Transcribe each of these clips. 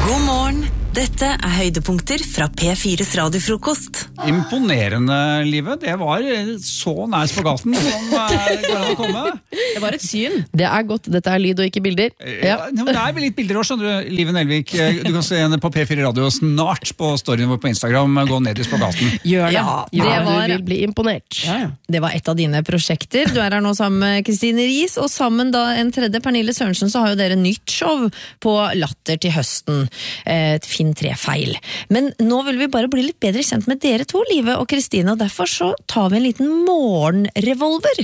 God morgen, dette høydepunkter fra P4's radiofrokost. Imponerende, livet. Det var så nær spagaten som kan komme. Det var et syn. Det godt, dette lyd og ikke bilder. Ja, men det vel litt bilder også, skjønner du, Live Nelvik. Du kan se henne på P4 Radio snart på storyen vår på Instagram. Gå ned i spagaten. Gjør det. Du vil bli imponert. Det var et av dine prosjekter. Du her nå sammen med Kristine Riis, og sammen da en tredje, Pernille Sørensen, så har jo dere nytt show på Latter til høsten. Finn 3 feil. Men nå vil vi bare bli litt bedre kjent med dere to, Live og Kristine, og derfor så tar vi en liten morgenrevolver.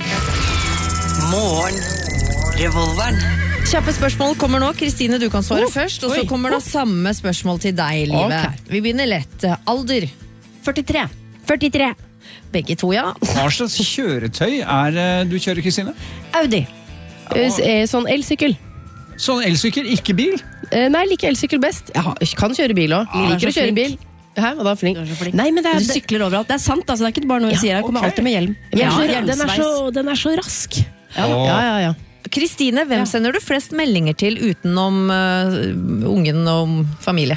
Morgenrevolveren. Kjappe spørsmål kommer nå. Kristine, du kan svare først, og så kommer det samme spørsmål til deg, Live. Ok. Vi begynner lett. Alder? 43. Begge to, ja. Hva slags kjøretøy du kjører, Kristine? Audi? Sånn elsykkel. Sånn elsykkel, ikke bil? Nei, jeg liker elsykkel best. Jeg kan kjøre bil også. Liker å kjøre bil. Hæ, og da flink. Nei, men Du sykler overalt. Det er sant, altså. Det er ikke bare noe jeg sier. Jeg kommer alltid med hjelm. Den så rask. Ja. Kristine, hvem sender du flest meldinger til utenom ungen og familie?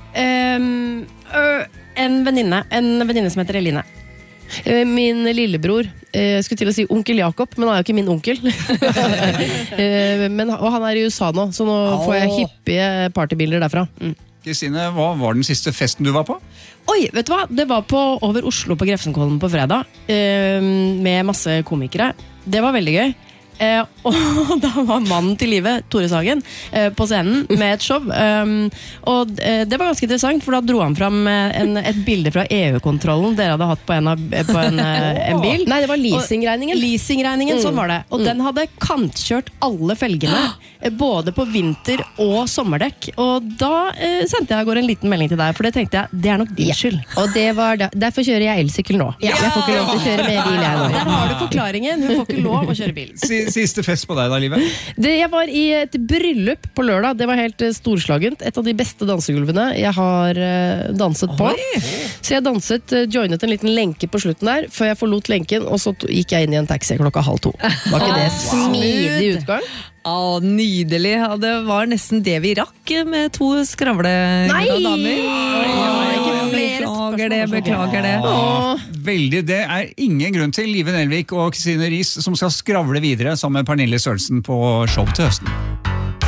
En venninne som heter Eline. Min lillebror, jeg skulle til å si onkel Jakob, men han er jo ikke min onkel. Og han er i USA nå, så nå får jeg hippige partybilder derfra. Kristine, hva var den siste festen du var på? Oi, vet du hva? Det var på over Oslo på Grefsenkollen på fredag, med masse komikere. Det var veldig gøy. Og da var mannen til Live, Tore Sagen, på scenen med et show. Og det var ganske interessant, for da dro han fram et bilde fra EU-kontrollen dere hadde hatt på en bil. Nei, det var leasingregningen. Leasingregningen, sånn var det. Og den hadde kantkjørt alle felgene, både på vinter- og sommerdekk. Og da sendte jeg en liten melding til deg, for det tenkte jeg, det er nok din skyld. Og derfor kjører jeg elsykkel nå. Jeg får ikke lov til å kjøre med bil jeg nå. Der har du forklaringen. Hun får ikke lov å kjøre bil. Siste fest på deg da, Live? Jeg var i et bryllup på lørdag. Det var helt storslagent. Et av de beste dansegulvene jeg har danset på. Så jeg joinet en liten lenke på slutten der, før jeg forlot lenken, og så gikk jeg inn i en taxi 1:30. Var ikke det smidig utgang? Nydelig. Ja, det var nesten det vi rakk med 2 skravleglade damer. Beklager det. Veldig, det ingen grunn til. Live Nelvik og Kristine Riis som skal skravle videre sammen med Pernille Sørensen på show til høsten.